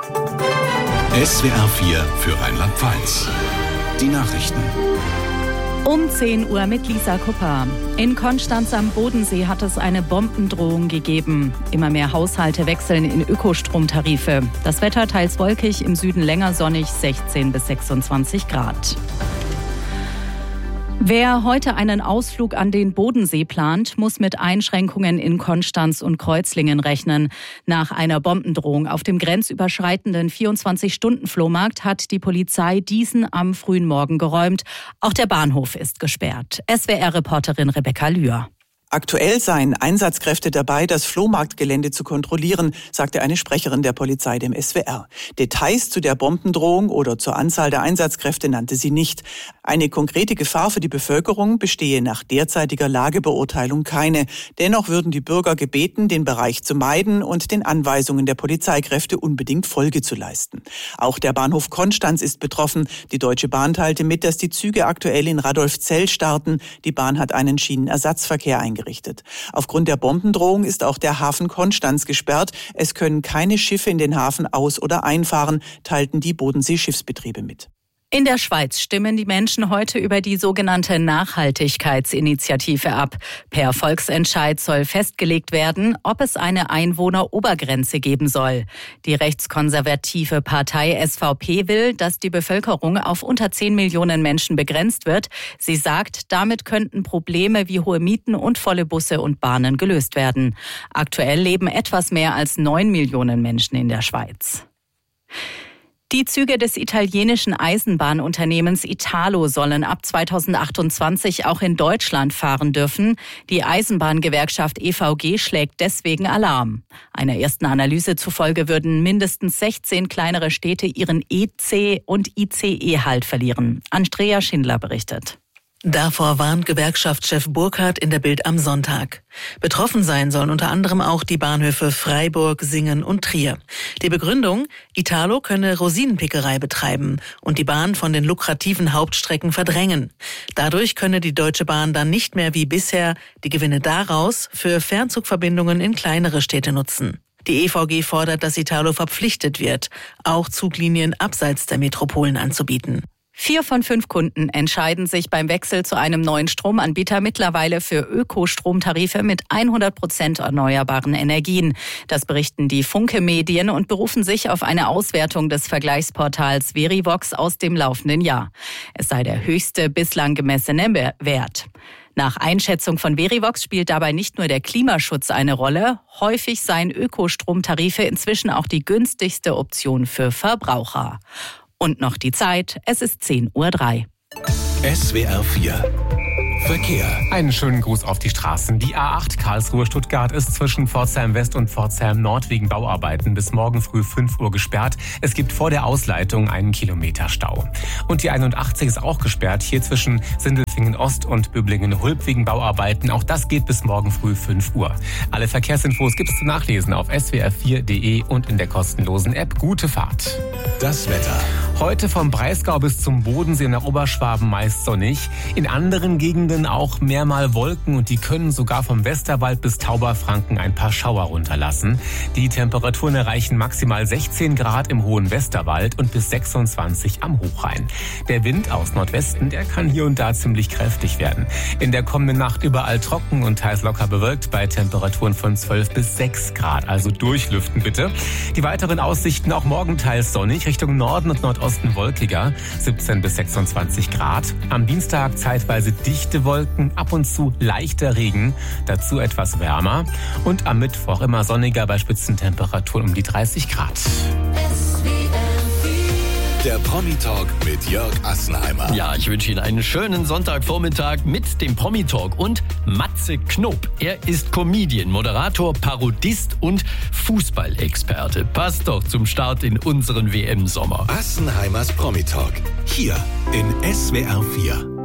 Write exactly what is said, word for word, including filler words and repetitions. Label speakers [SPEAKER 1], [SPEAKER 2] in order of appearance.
[SPEAKER 1] S W R vier für Rheinland-Pfalz. Die Nachrichten.
[SPEAKER 2] Um zehn Uhr mit Lisa Kupper. In Konstanz am Bodensee hat es eine Bombendrohung gegeben. Immer mehr Haushalte wechseln in Ökostromtarife. Das Wetter teils wolkig, im Süden länger sonnig, sechzehn bis sechsundzwanzig Grad. Wer heute einen Ausflug an den Bodensee plant, muss mit Einschränkungen in Konstanz und Kreuzlingen rechnen. Nach einer Bombendrohung auf dem grenzüberschreitenden vierundzwanzig-Stunden-Flohmarkt hat die Polizei diesen am frühen Morgen geräumt. Auch der Bahnhof ist gesperrt. S W R-Reporterin Rebecca Lühr.
[SPEAKER 3] Aktuell seien Einsatzkräfte dabei, das Flohmarktgelände zu kontrollieren, sagte eine Sprecherin der Polizei dem S W R. Details zu der Bombendrohung oder zur Anzahl der Einsatzkräfte nannte sie nicht. Eine konkrete Gefahr für die Bevölkerung bestehe nach derzeitiger Lagebeurteilung keine. Dennoch würden die Bürger gebeten, den Bereich zu meiden und den Anweisungen der Polizeikräfte unbedingt Folge zu leisten. Auch der Bahnhof Konstanz ist betroffen. Die Deutsche Bahn teilte mit, dass die Züge aktuell in Radolfzell starten. Die Bahn hat einen Schienenersatzverkehr eingerichtet. Gerichtet. Aufgrund der Bombendrohung ist auch der Hafen Konstanz gesperrt. Es können keine Schiffe in den Hafen aus- oder einfahren, teilten die Bodensee-Schiffsbetriebe mit.
[SPEAKER 2] In der Schweiz stimmen die Menschen heute über die sogenannte Nachhaltigkeitsinitiative ab. Per Volksentscheid soll festgelegt werden, ob es eine Einwohnerobergrenze geben soll. Die rechtskonservative Partei S V P will, dass die Bevölkerung auf unter zehn Millionen Menschen begrenzt wird. Sie sagt, damit könnten Probleme wie hohe Mieten und volle Busse und Bahnen gelöst werden. Aktuell leben etwas mehr als neun Millionen Menschen in der Schweiz. Die Züge des italienischen Eisenbahnunternehmens Italo sollen ab zweitausendachtundzwanzig auch in Deutschland fahren dürfen. Die Eisenbahngewerkschaft E V G schlägt deswegen Alarm. Einer ersten Analyse zufolge würden mindestens sechzehn kleinere Städte ihren E C- und I C E-Halt verlieren. Andrea Schindler berichtet.
[SPEAKER 4] Davor warnt Gewerkschaftschef Burkhardt in der Bild am Sonntag. Betroffen sein sollen unter anderem auch die Bahnhöfe Freiburg, Singen und Trier. Die Begründung, Italo könne Rosinenpickerei betreiben und die Bahn von den lukrativen Hauptstrecken verdrängen. Dadurch könne die Deutsche Bahn dann nicht mehr wie bisher die Gewinne daraus für Fernzugverbindungen in kleinere Städte nutzen. Die E V G fordert, dass Italo verpflichtet wird, auch Zuglinien abseits der Metropolen anzubieten.
[SPEAKER 2] Vier von fünf Kunden entscheiden sich beim Wechsel zu einem neuen Stromanbieter mittlerweile für Ökostromtarife mit hundert Prozent erneuerbaren Energien. Das berichten die Funke-Medien und berufen sich auf eine Auswertung des Vergleichsportals Verivox aus dem laufenden Jahr. Es sei der höchste bislang gemessene Wert. Nach Einschätzung von Verivox spielt dabei nicht nur der Klimaschutz eine Rolle. Häufig seien Ökostromtarife inzwischen auch die günstigste Option für Verbraucher. Und noch die Zeit, es ist zehn Uhr drei.
[SPEAKER 1] S W R vier Verkehr.
[SPEAKER 5] Einen schönen Gruß auf die Straßen. Die A acht Karlsruhe-Stuttgart ist zwischen Pforzheim West und Pforzheim Nord wegen Bauarbeiten bis morgen früh fünf Uhr gesperrt. Es gibt vor der Ausleitung einen Kilometer Stau. Und die einundachtzig ist auch gesperrt, hier zwischen Sindelfingen Ost und Böblingen-Hulb wegen Bauarbeiten. Auch das geht bis morgen früh fünf Uhr. Alle Verkehrsinfos gibt es zu nachlesen auf s w r vier punkt d e und in der kostenlosen App. Gute Fahrt.
[SPEAKER 1] Das Wetter.
[SPEAKER 5] Heute vom Breisgau bis zum Bodensee nach Oberschwaben meist sonnig. In anderen Gegenden auch mehrmal Wolken und die können sogar vom Westerwald bis Tauberfranken ein paar Schauer runterlassen. Die Temperaturen erreichen maximal sechzehn Grad im hohen Westerwald und bis sechsundzwanzig am Hochrhein. Der Wind aus Nordwesten, der kann hier und da ziemlich kräftig werden. In der kommenden Nacht überall trocken und teils locker bewölkt bei Temperaturen von zwölf bis sechs Grad. Also durchlüften bitte. Die weiteren Aussichten auch morgen teils sonnig, Richtung Norden und Nordosten wolkiger, siebzehn bis sechsundzwanzig Grad. Am Dienstag zeitweise dichte Wolken, ab und zu leichter Regen, dazu etwas wärmer. Und am Mittwoch immer sonniger bei Spitzentemperaturen um die dreißig Grad.
[SPEAKER 1] Der Promi-Talk mit Jörg Assenheimer.
[SPEAKER 6] Ja, ich wünsche Ihnen einen schönen Sonntagvormittag mit dem Promi-Talk und Matze Knob. Er ist Comedian, Moderator, Parodist und Fußballexperte. Passt doch zum Start in unseren W M-Sommer.
[SPEAKER 1] Assenheimers Promi-Talk. Hier in S W R vier.